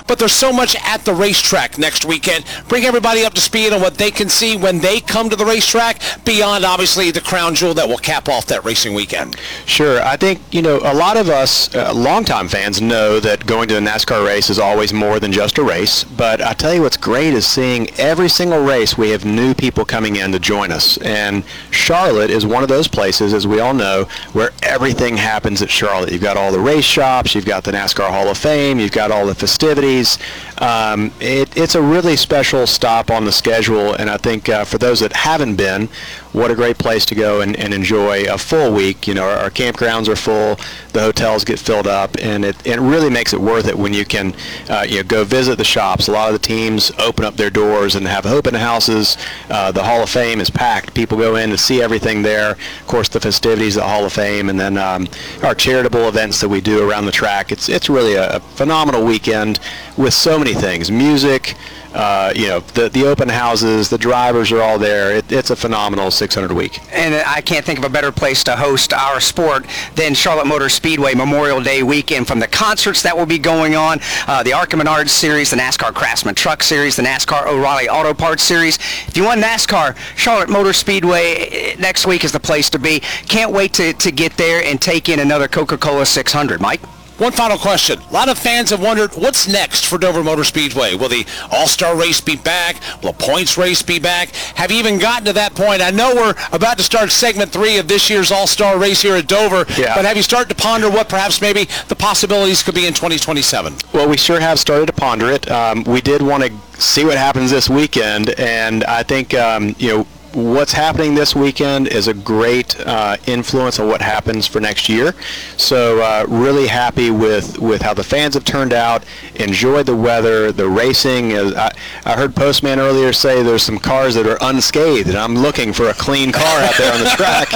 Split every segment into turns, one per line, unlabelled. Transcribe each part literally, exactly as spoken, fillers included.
but there's so much at the racetrack next weekend. Bring everybody up to speed on what they can see when they come to the racetrack, beyond obviously the crown jewel that will cap off that racing weekend.
Sure. I think, you know, a lot of us uh, longtime fans know that going to a NASCAR race is always more than just a race, but I tell you what's great is seeing every single race we have new people coming in to join us. And Charlotte is one of those places, as we all know, where everything happens at Charlotte. You've got all the race shops, you've got the NASCAR Hall of Fame, you've got all the festivities. Um, it, it's a really special stop on the schedule, and I think uh, for those that haven't been, what a great place to go and, and enjoy a full week. You know, our, our campgrounds are full, the hotels get filled up, and it, it really makes it worth it when you can uh, you know, go visit the shops. A lot of the teams open up their doors and have open houses. Uh, the Hall of Fame is packed. People go in to see everything there. Of course, the festivities at the Hall of Fame, and then um, our charitable events that we do around the track. It's, it's really a, a phenomenal weekend with so many things. Music, Uh, you know, the the open houses, the drivers are all there. It, it's a phenomenal six hundred week.
And I can't think of a better place to host our sport than Charlotte Motor Speedway Memorial Day weekend. From the concerts that will be going on, uh, the ARCA Menards Series, the NASCAR Craftsman Truck Series, the NASCAR O'Reilly Auto Parts Series. If you want NASCAR, Charlotte Motor Speedway next week is the place to be. Can't wait to, to get there and take in another Coca-Cola six hundred. Mike?
One final question. A lot of fans have wondered, what's next for Dover Motor Speedway? Will the All-Star race be back? Will the points race be back? Have you even gotten to that point? I know we're about to start segment three of this year's All-Star race here at Dover,
yeah.
but have you started to ponder what perhaps maybe the possibilities could be in twenty twenty-seven?
Well, we sure have started to ponder it. Um, we did want to see what happens this weekend, and I think, um, you know, what's happening this weekend is a great uh, influence on what happens for next year. So uh, really happy with, with how the fans have turned out, enjoyed the weather, the racing. I, I heard Postman earlier say there's some cars that are unscathed, and I'm looking for a clean car out there on the track.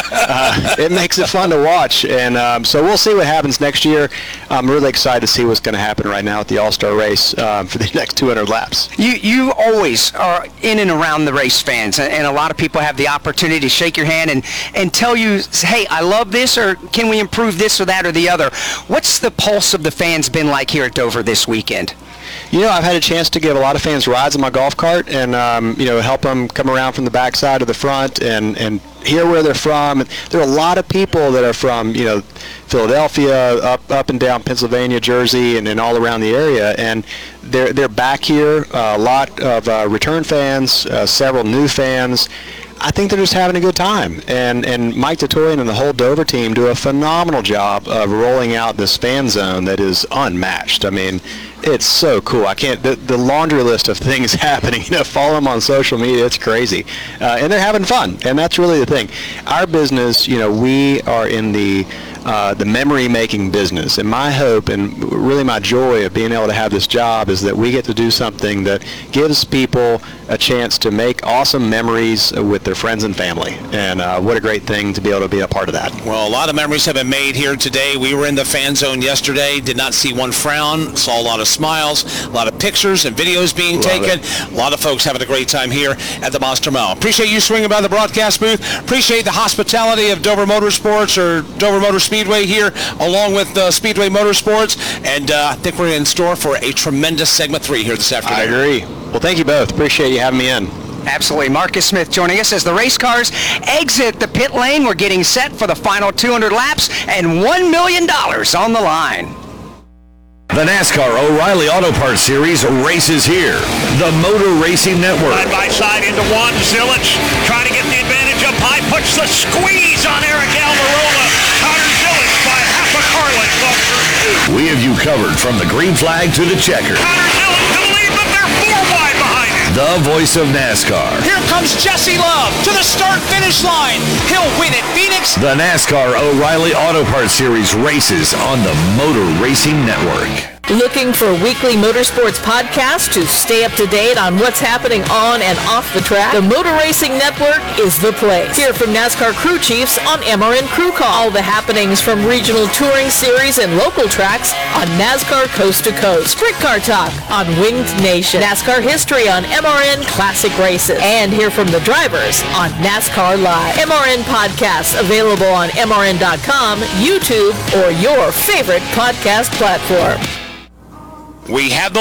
Uh, it makes it fun to watch, and um, so we'll see what happens next year. I'm really excited to see what's going to happen right now at the All-Star race um, for the next two hundred laps.
You, you always are in and around the race fans, and, and a lot of people have the opportunity to shake your hand and, and tell you, hey, I love this, or can we improve this or that or the other. What's the pulse of the fans been like here at Dover this weekend?
You know, I've had a chance to give a lot of fans rides in my golf cart and, um, you know, help them come around from the backside to the front and, and hear where they're from. And there are a lot of people that are from, you know, Philadelphia, up up and down Pennsylvania, Jersey, and, and all around the area. And they're, they're back here, uh, a lot of uh, return fans, uh, several new fans. I think they're just having a good time, and and Mike Titoian and the whole Dover team do a phenomenal job of rolling out this fan zone that is unmatched. I mean, it's so cool. I can't, the, the laundry list of things happening, you know, follow them on social media, it's crazy. Uh, and they're having fun, and that's really the thing. Our business, you know, we are in the Uh, the memory-making business, and my hope and really my joy of being able to have this job is that we get to do something that gives people a chance to make awesome memories with their friends and family, and uh, what a great thing to be able to be a part of that.
Well, a lot of memories have been made here today. We were in the fan zone yesterday, did not see one frown, saw a lot of smiles, a lot of pictures and videos being
Love
taken.
it.
A lot of folks having a great time here at the Monster Mile. Appreciate you swinging by the broadcast booth. Appreciate the hospitality of Dover Motorsports or Dover Motor Speedway here, along with uh, Speedway Motorsports, and uh, I think we're in store for a tremendous segment three here this afternoon.
I agree. Well, thank you both. Appreciate you having me in.
Absolutely. Marcus Smith joining us as the race cars exit the pit lane. We're getting set for the final two hundred laps and one million dollars on the line.
The NASCAR O'Reilly Auto Parts Series races here. The Motor Racing Network.
Side by side into one. Zilich trying to get the advantage up high. Puts the squeeze on Eric Almirola. Connor Zilich by half a car length off turn two.
We have you covered from the green flag to the checker.
Connor Zilich to the lead, but they're four wide behind him.
The voice of NASCAR.
Here comes Jesse Love to the start-finish line. He'll win at Phoenix.
The NASCAR O'Reilly Auto Parts Series races on the Motor Racing Network.
Looking for weekly motorsports podcasts to stay up to date on what's happening on and off the track? The Motor Racing Network is the place. Hear from NASCAR crew chiefs on M R N Crew Call. All the happenings from regional touring series and local tracks on NASCAR Coast to Coast. Sprint Car Talk on Winged Nation. NASCAR history on M R N Classic Races. And hear from the drivers on NASCAR Live. M R N podcasts available on M R N dot com, YouTube, or your favorite podcast platform.
We have the